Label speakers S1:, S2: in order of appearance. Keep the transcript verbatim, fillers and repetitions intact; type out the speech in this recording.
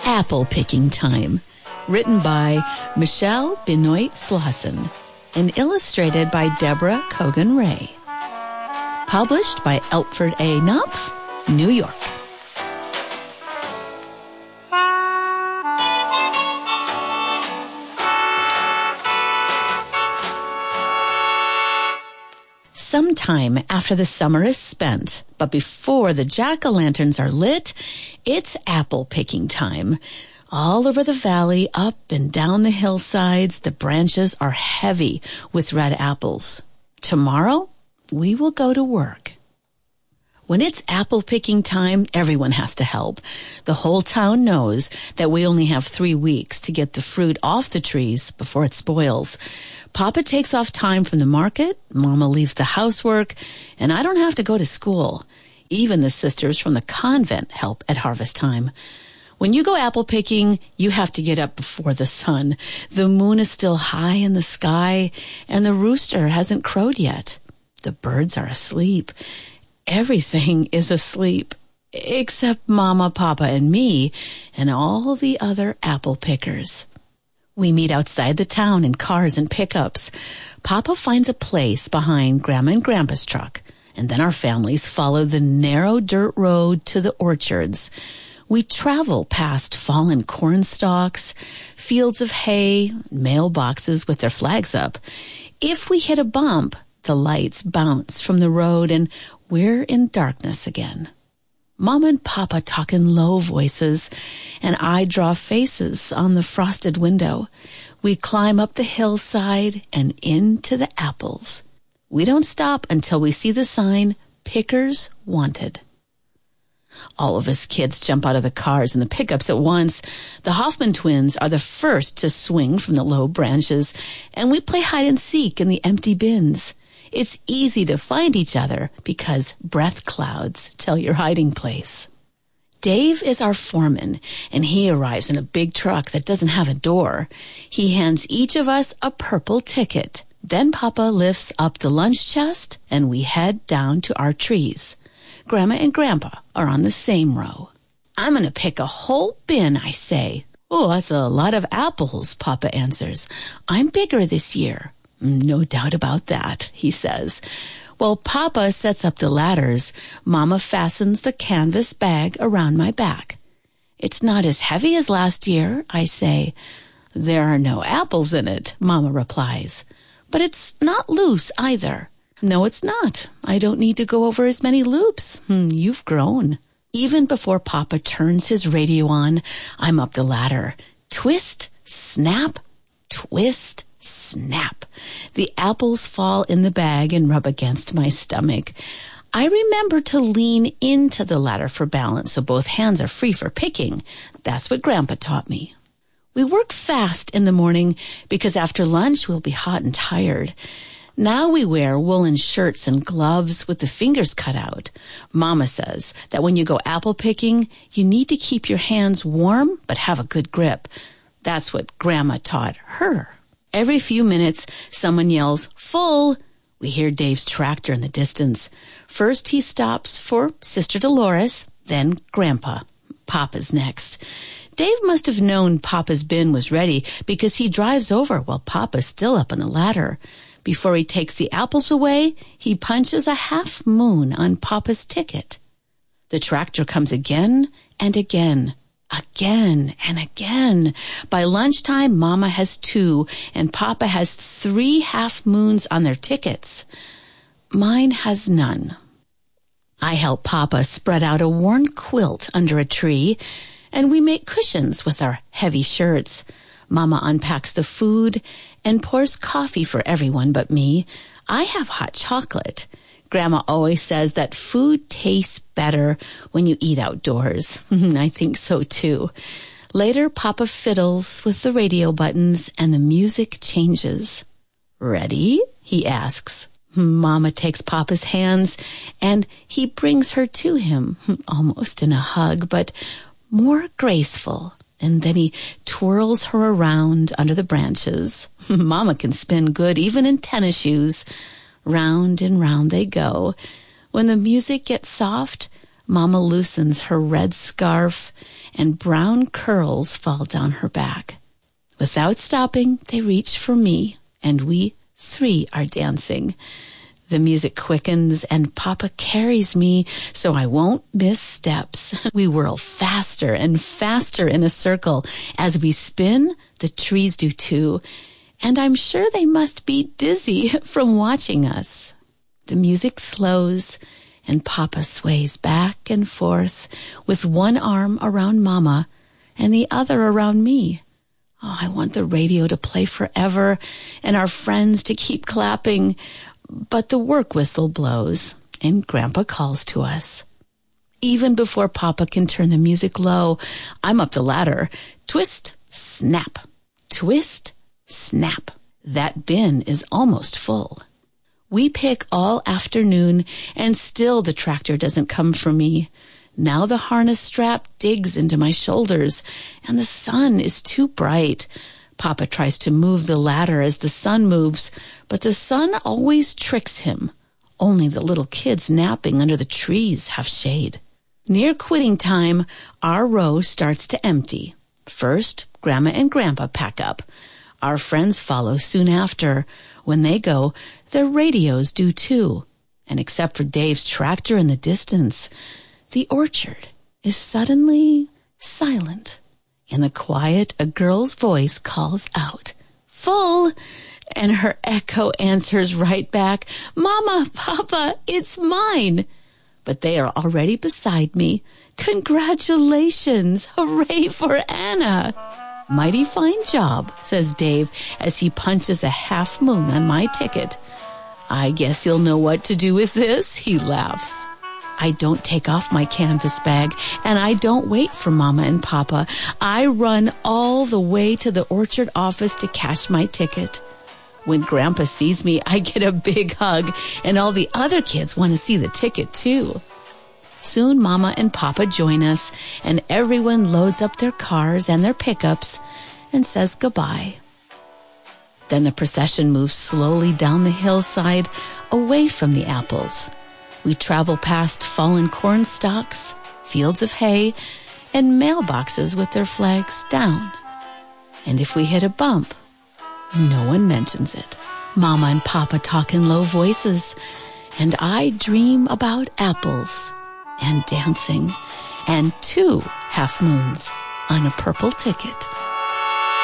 S1: Apple Picking Time, written by Michelle Benoit Slauson and illustrated by Deborah Kogan Ray. Published by Eltford A. Knopf, New York. Sometime after the summer is spent, but before the jack-o'-lanterns are lit, it's apple picking time. All over the valley, up and down the hillsides, the branches are heavy with red apples. Tomorrow, we will go to work. When it's apple picking time, everyone has to help. The whole town knows that we only have three weeks to get the fruit off the trees before it spoils. Papa takes off time from the market, Mama leaves the housework, and I don't have to go to school. Even the sisters from the convent help at harvest time. When you go apple picking, you have to get up before the sun. The moon is still high in the sky, and the rooster hasn't crowed yet. The birds are asleep. Everything is asleep, except Mama, Papa, and me, and all the other apple pickers. We meet outside the town in cars and pickups. Papa finds a place behind Grandma and Grandpa's truck, and then our families follow the narrow dirt road to the orchards. We travel past fallen corn stalks, fields of hay, mailboxes with their flags up. If we hit a bump, the lights bounce from the road and we're in darkness again. Mama and Papa talk in low voices, and I draw faces on the frosted window. We climb up the hillside and into the apples. We don't stop until we see the sign, Pickers Wanted. All of us kids jump out of the cars and the pickups at once. The Hoffman twins are the first to swing from the low branches, and we play hide and seek in the empty bins. It's easy to find each other because breath clouds tell your hiding place. Dave is our foreman, and he arrives in a big truck that doesn't have a door. He hands each of us a purple ticket. Then Papa lifts up the lunch chest, and we head down to our trees. Grandma and Grandpa are on the same row. I'm going to pick a whole bin, I say. Oh, that's a lot of apples, Papa answers. I'm bigger this year. No doubt about that, he says. While Papa sets up the ladders, Mama fastens the canvas bag around my back. It's not as heavy as last year, I say. There are no apples in it, Mama replies. But it's not loose either. No, it's not. I don't need to go over as many loops. Hmm, you've grown. Even before Papa turns his radio on, I'm up the ladder. Twist, snap, twist, snap. The apples fall in the bag and rub against my stomach. I remember to lean into the ladder for balance so both hands are free for picking. That's what Grandpa taught me. We work fast in the morning because after lunch we'll be hot and tired. Now we wear woolen shirts and gloves with the fingers cut out. Mama says that when you go apple picking, you need to keep your hands warm but have a good grip. That's what Grandma taught her. Every few minutes, someone yells, "Full!" We hear Dave's tractor in the distance. First, he stops for Sister Dolores, then Grandpa. Papa's next. Dave must have known Papa's bin was ready because he drives over while Papa's still up on the ladder. Before he takes the apples away, he punches a half moon on Papa's ticket. The tractor comes again and again. Again and again. By lunchtime, Mama has two, and Papa has three half moons on their tickets. Mine has none. I help Papa spread out a worn quilt under a tree, and we make cushions with our heavy shirts. Mama unpacks the food and pours coffee for everyone but me. I have hot chocolate. Grandma always says that food tastes better when you eat outdoors. I think so, too. Later, Papa fiddles with the radio buttons and the music changes. "Ready?" he asks. Mama takes Papa's hands and he brings her to him, almost in a hug, but more graceful. And then he twirls her around under the branches. Mama can spin good, even in tennis shoes. Round and round they go. When the music gets soft, Mama loosens her red scarf, and brown curls fall down her back. Without stopping, they reach for me, and we three are dancing. The music quickens, and Papa carries me so I won't miss steps. We whirl faster and faster in a circle. As we spin, the trees do too, and I'm sure they must be dizzy from watching us. The music slows, and Papa sways back and forth with one arm around Mama and the other around me. Oh, I want the radio to play forever and our friends to keep clapping. But the work whistle blows, and Grandpa calls to us. Even before Papa can turn the music low, I'm up the ladder. Twist, snap. Twist, snap. That bin is almost full. We pick all afternoon, and still the tractor doesn't come for me. Now the harness strap digs into my shoulders, and the sun is too bright. Papa tries to move the ladder as the sun moves, but the sun always tricks him. Only the little kids napping under the trees have shade. Near quitting time, our row starts to empty. First, Grandma and Grandpa pack up. Our friends follow soon after. When they go, their radios do too. And except for Dave's tractor in the distance, the orchard is suddenly silent. In the quiet, a girl's voice calls out, "Full!" And her echo answers right back, "Mama, Papa, it's mine." But they are already beside me. "Congratulations! Hooray for Anna!" "Mighty fine job," says Dave as he punches a half moon on my ticket. "I guess you'll know what to do with this," he laughs. I don't take off my canvas bag, and I don't wait for Mama and Papa. I run all the way to the orchard office to cash my ticket. When Grandpa sees me, I get a big hug, and all the other kids want to see the ticket too. Soon Mama and Papa join us, and everyone loads up their cars and their pickups and says goodbye. Then the procession moves slowly down the hillside, away from the apples. We travel past fallen corn stalks, fields of hay, and mailboxes with their flags down. And if we hit a bump, no one mentions it. Mama and Papa talk in low voices, and I dream about apples and dancing and two half moons on a purple ticket.